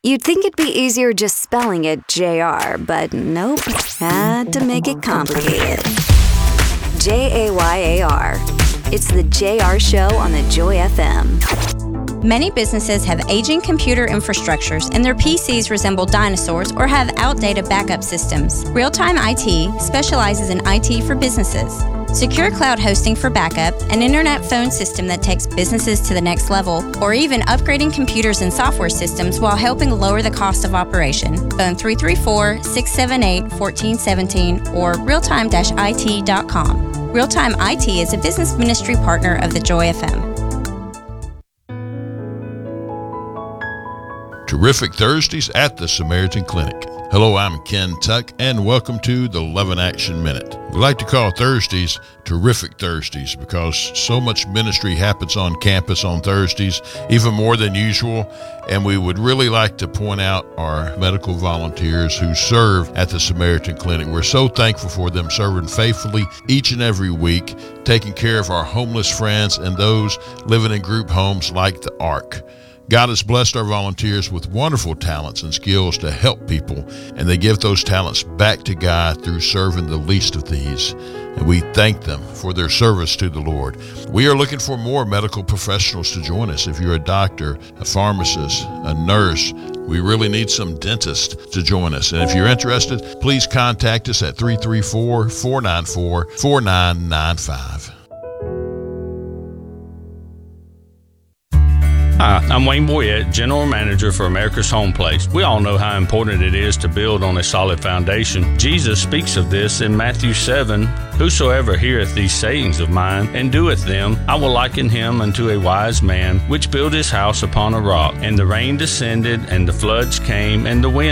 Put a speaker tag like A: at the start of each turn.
A: You'd think it'd be easier just spelling it JR, but nope. Had to make it complicated. JAYAR. It's the JR Show on the Joy FM.
B: Many businesses have aging computer infrastructures and their PCs resemble dinosaurs or have outdated backup systems. Real-Time IT specializes in IT for businesses. Secure cloud hosting for backup, an internet phone system that takes businesses to the next level, or even upgrading computers and software systems while helping lower the cost of operation. Phone 334-678-1417 or realtime-it.com. Real-Time IT is a business ministry partner of the Joy FM.
C: Terrific Thursdays at the Samaritan Clinic. Hello, I'm Ken Tuck, and welcome to the Love in Action Minute. We like to call Thursdays Terrific Thursdays because so much ministry happens on campus on Thursdays, even more than usual, and we would really like to point out our medical volunteers who serve at the Samaritan Clinic. We're so thankful for them serving faithfully each and every week, taking care of our homeless friends and those living in group homes like the Ark. God has blessed our volunteers with wonderful talents and skills to help people, and they give those talents back to God through serving the least of these. And we thank them for their service to the Lord. We are looking for more medical professionals to join us. If you're a doctor, a pharmacist, a nurse, we really need some dentists to join us. And if you're interested, please contact us at 334-494-4995.
D: Hi, I'm Wayne Boyette, General Manager for America's Home Place. We all know how important it is to build on a solid foundation. Jesus speaks of this in Matthew 7, "Whosoever heareth these sayings of mine, and doeth them, I will liken him unto a wise man, which built his house upon a rock. And the rain descended, and the floods came, and the wind